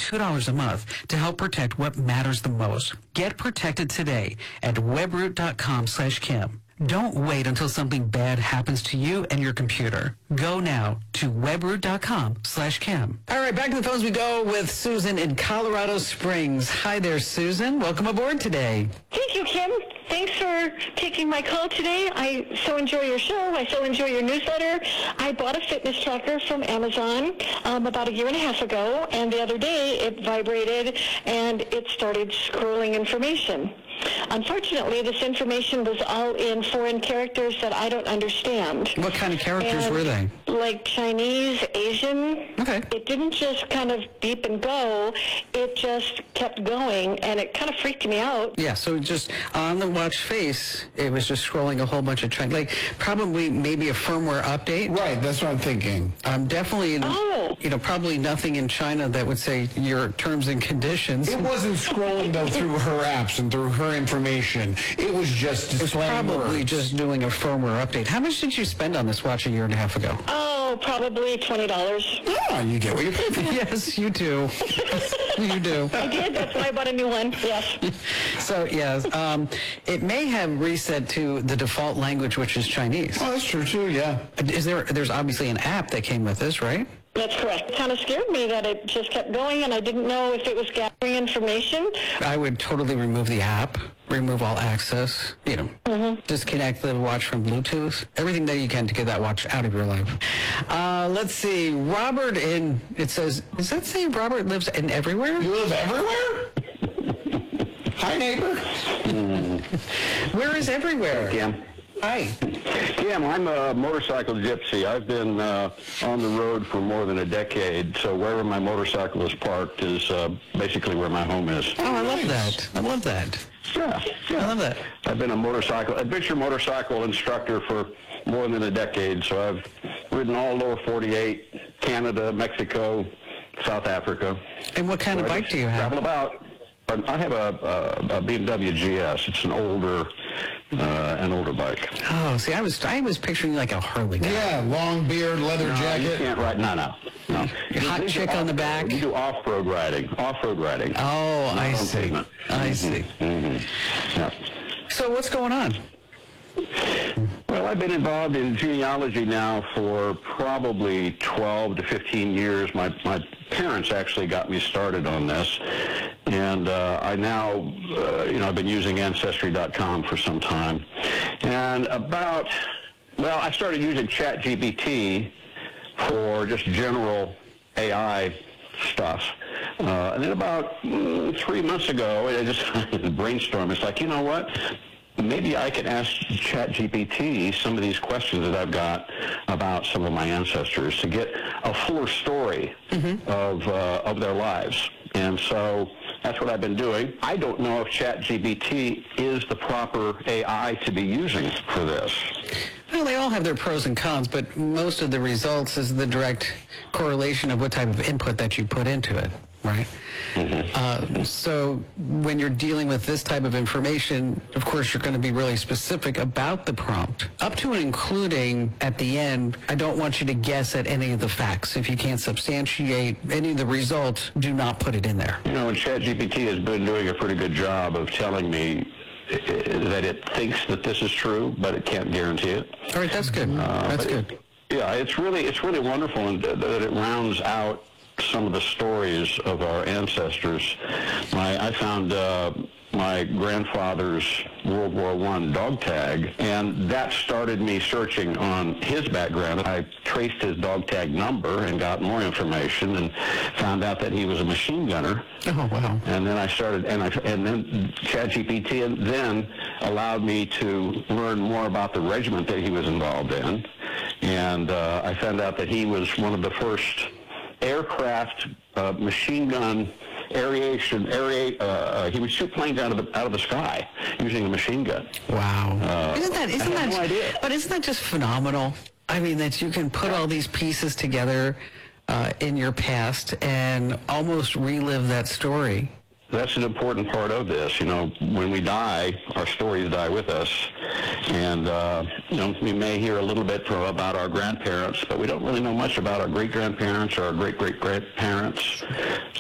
$2 a month to help protect what matters the most. Get protected today at webroot.com/Kim. Don't wait until something bad happens to you and your computer. Go now to webroot.com/Kim. All right, back to the phones we go with Susan in Colorado Springs. Hi there, Susan. Welcome aboard today. Thank you, Kim. Thanks for taking my call today. I so enjoy your show. I so enjoy your newsletter. I bought a fitness tracker from Amazon about a year and a half ago, and the other day it vibrated and it started scrolling information. Unfortunately, this information was all in foreign characters that I don't understand. What kind of characters were they? Like Chinese, Asian. Okay. It didn't just kind of beep and go. It just kept going, and it kind of freaked me out. Yeah, so just on the watch face, it was just scrolling a whole bunch of Chinese, like probably maybe a firmware update. Right, that's what I'm thinking. Definitely, probably nothing in China that would say your terms and conditions. It wasn't scrolling though through her apps and through her information. It was just displaying probably words. just doing a firmware update. How much did you spend on this watch a year and a half ago? Oh, probably $20. Yeah, you get what you pay for. Yes, you do. You do. I did. That's why I bought a new one. Yes. So, yes, it may have reset to the default language, which is Chinese. Oh, that's true too, yeah. There's obviously an app that came with this, right? That's correct. It kind of scared me that it just kept going, and I didn't know if it was gathering information. I would totally remove the app, remove all access, disconnect the watch from Bluetooth, everything that you can to get that watch out of your life. Let's see, Robert it says, does that say Robert lives in everywhere? You live everywhere? Hi, neighbor. Where is everywhere? Kim. Hi. Kim, I'm a motorcycle gypsy. I've been on the road for more than a decade, so wherever my motorcycle is parked is basically where my home is. Oh, I love that. I love that. Yeah. I love that. I've been adventure motorcycle instructor for more than a decade, so I've ridden all lower 48, Canada, Mexico, South Africa. And what kind of bike do you have? Travel about. I have a BMW GS. It's an older bike. Oh, see, I was picturing like a Harley guy. Yeah, long beard, leather You jacket. can't ride. No. Hot chick on the back. You do off-road riding. Oh, I see. Pavement. I see. Yeah. So what's going on? Well, I've been involved in genealogy now for probably 12 to 15 years. My parents actually got me started on this, and I now, I've been using Ancestry.com for some time. And I started using ChatGPT for just general AI stuff. And then about 3 months ago, I just brainstormed. It's like, you know what? Maybe I can ask ChatGPT some of these questions that I've got about some of my ancestors to get a fuller story of their lives. And so that's what I've been doing. I don't know if ChatGPT is the proper AI to be using for this. Well, they all have their pros and cons, but most of the results is the direct correlation of what type of input that you put into it, right? So when you're dealing with this type of information, of course, you're going to be really specific about the prompt, up to and including at the end. I don't want you to guess at any of the facts. If you can't substantiate any of the results, do not put it in there. And ChatGPT has been doing a pretty good job of telling me that it thinks that this is true, but it can't guarantee it. All right, that's good. That's good. It's really wonderful, and that it rounds out some of the stories of our ancestors. I found my grandfather's World War I dog tag, and that started me searching on his background. I traced his dog tag number and got more information and found out that he was a machine gunner. Oh, wow. And then I started, and then ChatGPT then allowed me to learn more about the regiment that he was involved in. And I found out that he was one of the first aircraft machine gun aeration. He would shoot planes out of the sky using a machine gun. Wow! Isn't that? I had no idea. But isn't that just phenomenal? I mean, that you can put all these pieces together in your past and almost relive that story. That's an important part of this. When we die, our stories die with us. And, we may hear a little bit about our grandparents, but we don't really know much about our great-grandparents or our great-great-grandparents.